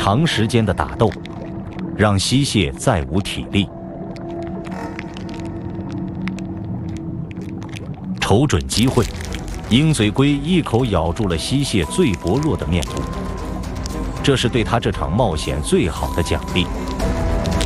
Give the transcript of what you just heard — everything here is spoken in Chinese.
长时间的打斗让西蟹再无体力。瞅准机会，鹰嘴龟一口咬住了西蟹最薄弱的面部，这是对他这场冒险最好的奖励。